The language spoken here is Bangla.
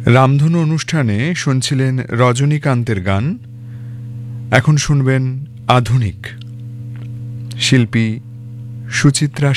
রামধনু অনুষ্ঠানে শুনছিলেন রজনীকান্তের গান। এখন শুনবেন আধুনিক শিল্পী সুচিত্রা